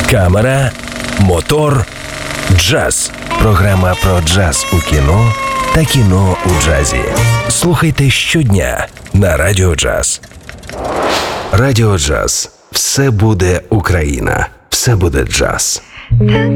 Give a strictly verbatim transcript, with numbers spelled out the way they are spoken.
камера, мотор, джаз. Програма про джаз у кіно та кіно у джазі. Слухайте щодня на Радіо Джаз. Радіо Джаз. Все буде Україна. Все буде джаз.